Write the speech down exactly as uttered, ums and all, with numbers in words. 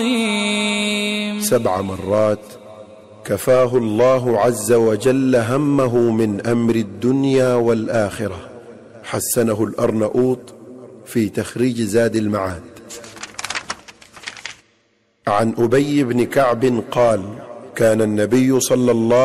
سبع مرات كفاه الله عز وجل همه من أمر الدنيا والآخرة. حسنه الأرنؤوط في تخريج زاد المعاد. عن أبي بن كعب قال: كان النبي صلى الله